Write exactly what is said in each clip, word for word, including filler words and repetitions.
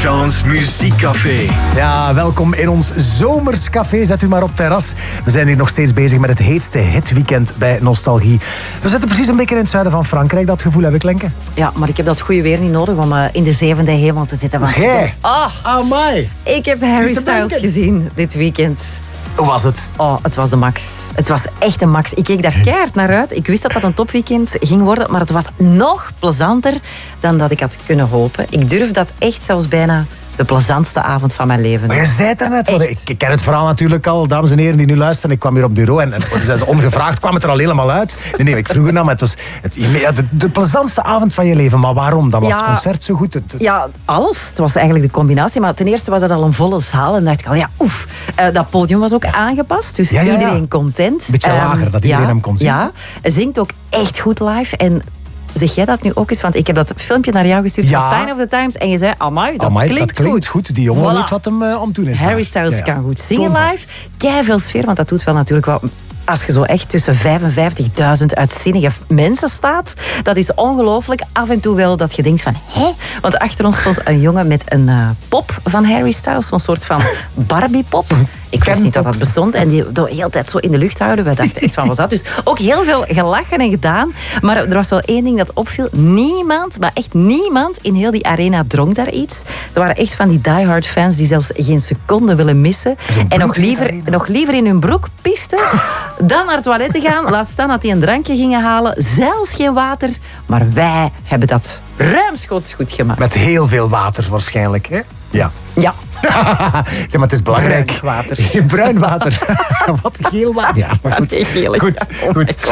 Jean's Muziekcafé. Ja, welkom in ons zomerscafé. Zet u maar op terras. We zijn hier nog steeds bezig met het heetste hitweekend bij Nostalgie. We zitten precies een beetje in het zuiden van Frankrijk. Dat gevoel heb ik, Lenke? Ja, maar ik heb dat goede weer niet nodig om uh, in de zevende hemel te zitten. Jij? Oh, Amai. ik heb Harry Styles gezien dit weekend. Hoe was het? Oh, het was de max. Het was echt de max. Ik keek daar keihard naar uit. Ik wist dat dat een topweekend ging worden, maar het was nog plezanter dan dat ik had kunnen hopen. Ik durf dat echt zelfs bijna de plezantste avond van mijn leven. Maar je zei het er net. Want ik, ik ken het verhaal natuurlijk al, dames en heren die nu luisteren. Ik kwam hier op het bureau en, en zijn ze ongevraagd kwam het er al helemaal uit. Nee, nee, ik vroeg het nou, maar het was het, ja, de, de plezantste avond van je leven. Maar waarom? Dan was ja, het concert zo goed. Het, het... Ja, alles. Het was eigenlijk de combinatie. Maar ten eerste was het al een volle zaal. En dacht ik al, ja, oef. Uh, dat podium was ook ja. aangepast. Dus ja, ja, ja. iedereen content. Beetje um, lager, dat iedereen ja, hem kon zien. Ja, hij zingt ook echt goed live. En zeg jij dat nu ook eens? Want ik heb dat filmpje naar jou gestuurd ja. van Sign of the Times. En je zei, amai, dat, amai, klinkt, dat klinkt goed. goed. Die jongen voilà. weet wat hem uh, om doen is. Harry Styles ja, ja. kan goed zingen Toonvast. live. Keiveel sfeer, want dat doet wel natuurlijk wel... Als je zo echt tussen vijfenvijftigduizend uitzinnige mensen staat, dat is ongelooflijk. Af en toe wel dat je denkt van, hé? Want achter ons stond een jongen met een uh, pop van Harry Styles, zo'n soort van Barbie-pop. Ik wist niet dat dat bestond. En die de hele tijd zo in de lucht houden. We dachten echt van, wat was dat? Dus ook heel veel gelachen en gedaan. Maar er was wel één ding dat opviel. Niemand, maar echt niemand in heel die arena dronk daar iets. Er waren echt van die diehard fans die zelfs geen seconde willen missen. En nog liever, nog liever in hun broek pisten dan naar het toilet te gaan. Laat staan dat die een drankje gingen halen. Zelfs geen water. Maar wij hebben dat ruimschoots goed gemaakt. Met heel veel water waarschijnlijk, hè? Ja. Ja. Zeg maar, het is belangrijk. Bruin water. Bruin water. Wat geel water. Ja, maar goed. Ja, geel, goed, ja. Oh goed.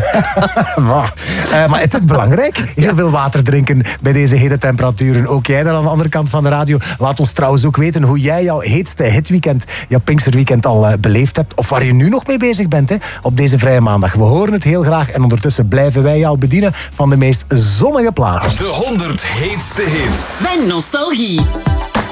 uh, maar het is belangrijk. Heel ja. veel water drinken bij deze hete temperaturen. Ook jij daar aan de andere kant van de radio. Laat ons trouwens ook weten hoe jij jouw heetste hitweekend, jouw Pinksterweekend al uh, beleefd hebt. Of waar je nu nog mee bezig bent, hè, op deze vrije maandag. We horen het heel graag. En ondertussen blijven wij jou bedienen van de meest zonnige platen. De honderd heetste hits. Bij Nostalgie.